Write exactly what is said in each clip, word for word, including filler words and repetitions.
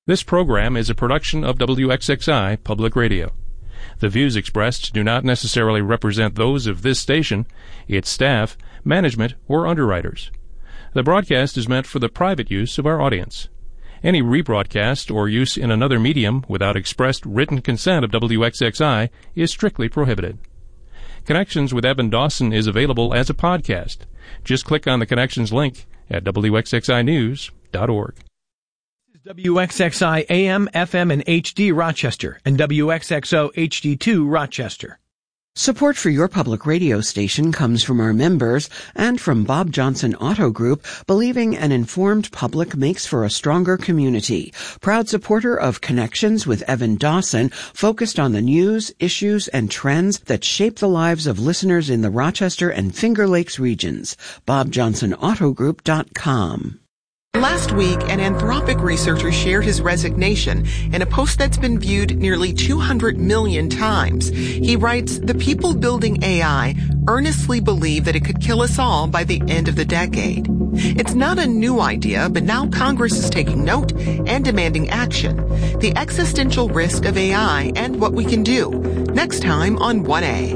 This program is a production of W X X I Public Radio. The views expressed do not necessarily represent those of this station, its staff, management, or underwriters. The broadcast is meant for the private use of our audience. Any rebroadcast or use in another medium without expressed written consent of W X X I is strictly prohibited. Connections with Evan Dawson is available as a podcast. Just click on the Connections link at W X X I news dot org. W X X I A M, F M, and H D Rochester, and W X X O H D two Rochester. Support for your public radio station comes from our members and from Bob Johnson Auto Group, believing an informed public makes for a stronger community. Proud supporter of Connections with Evan Dawson, focused on the news, issues, and trends that shape the lives of listeners in the Rochester and Finger Lakes regions. bob johnson auto group dot com. Last week, an Anthropic researcher shared his resignation in a post that's been viewed nearly two hundred million times. He writes, "The people building A I earnestly believe that it could kill us all by the end of the decade." It's not a new idea, but now Congress is taking note and demanding action. The existential risk of A I and what we can do. Next time on one A.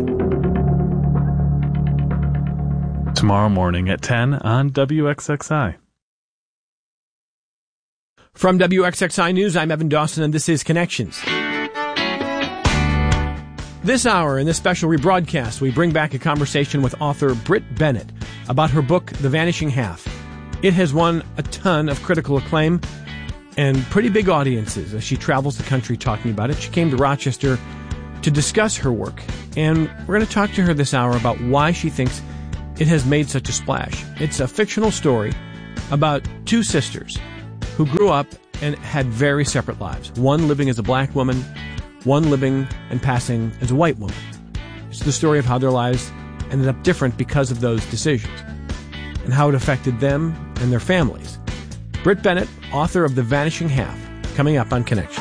Tomorrow morning at ten on W X X I. From W X X I News, I'm Evan Dawson, and this is Connections. This hour, in this special rebroadcast, we bring back a conversation with author Brit Bennett about her book, The Vanishing Half. It has won a ton of critical acclaim and pretty big audiences as she travels the country talking about it. She came to Rochester to discuss her work, and we're going to talk to her this hour about why she thinks it has made such a splash. It's a fictional story about two sisters who grew up and had very separate lives. One living as a black woman, one living and passing as a white woman. It's the story of how their lives ended up different because of those decisions and how it affected them and their families. Brit Bennett, author of The Vanishing Half, coming up on Connections.